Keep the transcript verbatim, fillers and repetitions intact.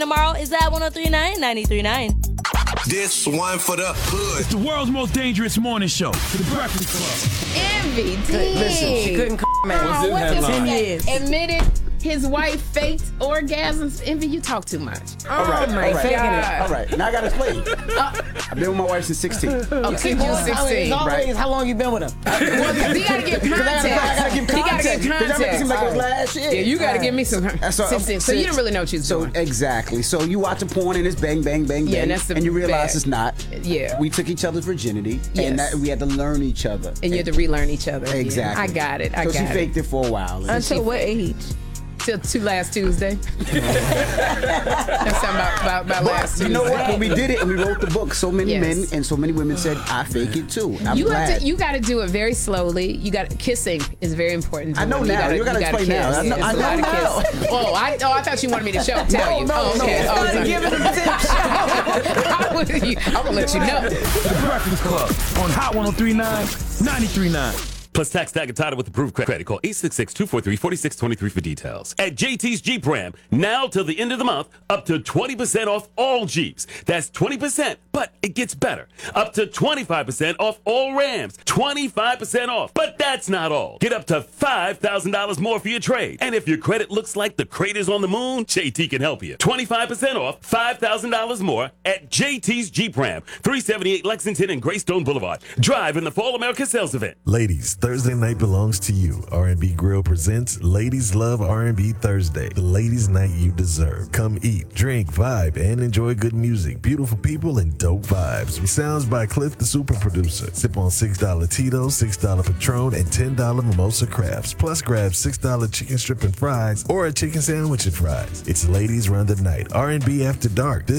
Tomorrow is at one oh three point nine, ninety-three point nine. This one for the hood. It's the world's most dangerous morning show. The Breakfast Club. Envy did. Listen, she couldn't come man. Oh, what's his Ten name? years. Admitted his wife faked orgasms. Envy, you talk too much. All right, oh my all right. God. All right, now I gotta explain. I've been with my wife since sixteen. Oh, since you was sixteen. Always, Right. how long you been with her? Well, he gotta get Because I context. gotta, I gotta give He gotta context. get Because that makes it context. seem like it was last year. Yeah, you gotta give me some. That's what- sixteen. So you didn't really know what you was So doing. exactly. So you watch a porn and it's bang, bang, bang, Yeah, bang, that's the and you realize bad. it's not. Yeah. We took each other's virginity, Yes. and that, we had to learn each other. And you had to relearn each other. Yeah. Exactly. I got it. I so got she it. faked it for a while. Until what age? Till two last Tuesday. That's something about, about, about last Tuesday. You know what? When we did it and we wrote the book, so many Yes. men and so many women said, "I fake it too." I'm you glad. have to. You got to do it very slowly. You got kissing is very important. To I know women. now. You You gotta gotta explain now. kiss. I know- It's I a know lot of now. kiss. Oh, I oh I thought you wanted me to show tell you. no, oh, no, okay. no. Oh, Started sorry. giving it a tip I would, I would let you know. The Breakfast Club on Hot one oh three point nine, ninety-three point nine. Plus tax tag and title with approved credit. Call eight six six, two four three, four six two three for details. At J T's Jeep Ram, now till the end of the month, up to twenty percent off all Jeeps. That's twenty percent, but it gets better. Up to twenty-five percent off all Rams. twenty-five percent off. But that's not all. Get up to five thousand dollars more for your trade. And if your credit looks like the craters on the moon, J T can help you. twenty-five percent off, five thousand dollars more at J T's Jeep Ram. three seventy-eight Lexington and Greystone Boulevard. Drive in the Fall America Sales Event. Ladies, Thursday night belongs to you. R and B Grill presents Ladies Love R and B Thursday, the ladies' night you deserve. Come eat, drink, vibe, and enjoy good music, beautiful people, and dope vibes. With sounds by Cliff, the super producer. Sip on six dollar Tito's, six dollar Patron, and ten dollar Mimosa Crafts. Plus, grab six dollar chicken strip and fries or a chicken sandwich and fries. It's Ladies Run the Night, R and B After Dark. This